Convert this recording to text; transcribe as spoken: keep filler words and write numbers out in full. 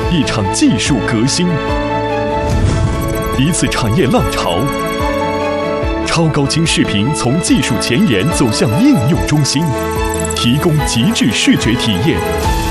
一场技术革新，一次产业浪潮。超高清视频从技术前沿走向应用中心，提供极致视觉体验。